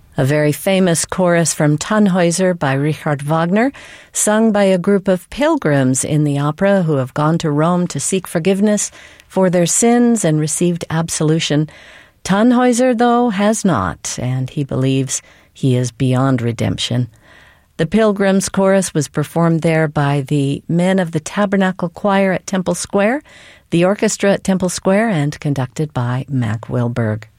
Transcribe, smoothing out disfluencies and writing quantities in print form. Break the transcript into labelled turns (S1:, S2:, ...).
S1: A very famous chorus from Tannhäuser by Richard Wagner, sung by a group of pilgrims in the opera who have gone to Rome to seek forgiveness for their sins and received absolution. Tannhäuser, though, has not, and he believes he is beyond redemption. The Pilgrims Chorus was performed there by the men of the Tabernacle Choir at Temple Square, the orchestra at Temple Square, and conducted by Mac Wilberg.